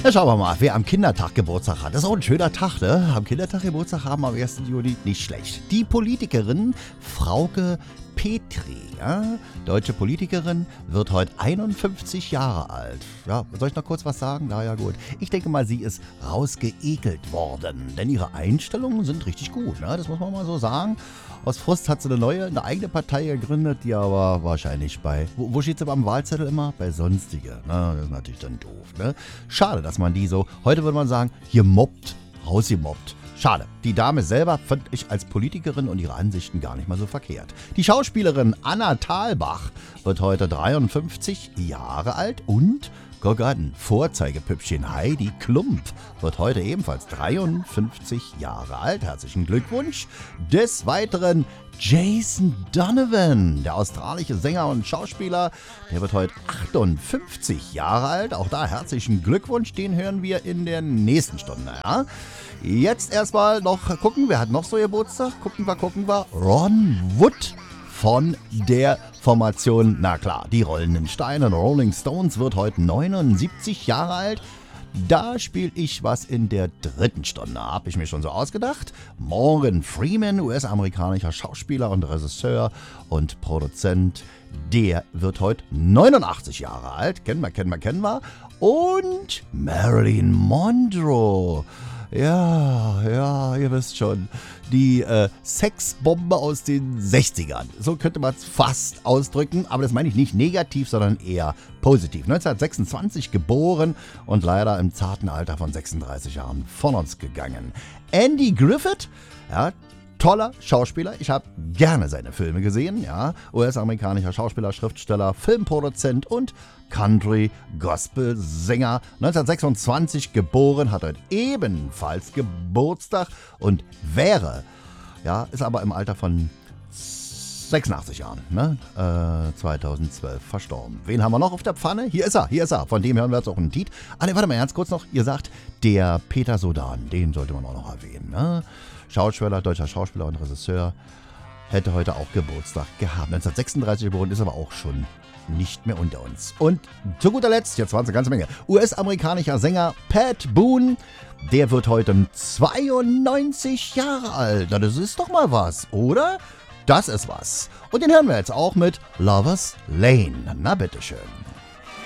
Ja, schauen wir mal, wer am Kindertag Geburtstag hat. Das ist auch ein schöner Tag, ne? Am Kindertag Geburtstag haben am 1. Juli nicht schlecht. Die Politikerin Frauke Petry, ja? Deutsche Politikerin, wird heute 51 Jahre alt. Ja, soll ich noch kurz was sagen? Na ja, gut. Ich denke mal, sie ist rausgeekelt worden. Denn ihre Einstellungen sind richtig gut, ne? Das muss man mal so sagen. Aus Frust hat sie eine eigene Partei gegründet, die aber wahrscheinlich bei, wo steht sie am Wahlzettel immer? Bei Sonstige. Ne? Das ist natürlich dann doof. Ne? Schade, dass man die so, heute würde man sagen, hier mobbt, rausgemobbt. Schade. Die Dame selber fand ich als Politikerin und ihre Ansichten gar nicht mal so verkehrt. Die Schauspielerin Anna Thalbach wird heute 53 Jahre alt und Gott, Vorzeigepüppchen Heidi Klum wird heute ebenfalls 53 Jahre alt. Herzlichen Glückwunsch. Des Weiteren Jason Donovan, der australische Sänger und Schauspieler, der wird heute 58 Jahre alt. Auch da herzlichen Glückwunsch, den hören wir in der nächsten Stunde. Ja? Jetzt erstmal noch gucken, wer hat noch so Geburtstag? Gucken wir. Ron Wood von der Formation, na klar, die Rollenden Steine, Rolling Stones, wird heute 79 Jahre alt. Da spiele ich was in der dritten Stunde, habe ich mir schon so ausgedacht. Morgan Freeman, US-amerikanischer Schauspieler und Regisseur und Produzent, der wird heute 89 Jahre alt. Kennen wir. Und Marilyn Monroe. Ja, ihr wisst schon. Die Sexbombe aus den 60ern. So könnte man es fast ausdrücken. Aber das meine ich nicht negativ, sondern eher positiv. 1926 geboren und leider im zarten Alter von 36 Jahren von uns gegangen. Andy Griffith, ja, toller Schauspieler. Ich habe gerne seine Filme gesehen. Ja, US-amerikanischer Schauspieler, Schriftsteller, Filmproduzent und Country-Gospel-Sänger. 1926 geboren, hat heute ebenfalls Geburtstag und ist aber im Alter von 86 Jahren, ne? 2012 verstorben. Wen haben wir noch auf der Pfanne? Hier ist er. Von dem hören wir jetzt auch einen Lied. Warte mal ganz kurz noch. Ihr sagt, der Peter Sodan, den sollte man auch noch erwähnen, ne? Schauspieler, deutscher Schauspieler und Regisseur, hätte heute auch Geburtstag gehabt. 1936 geboren, ist aber auch schon nicht mehr unter uns. Und zu guter Letzt, jetzt waren es eine ganze Menge, US-amerikanischer Sänger Pat Boone, der wird heute 92 Jahre alt. Na, das ist doch mal was, oder? Das ist was. Und den hören wir jetzt auch mit Lover's Lane. Na, bitteschön.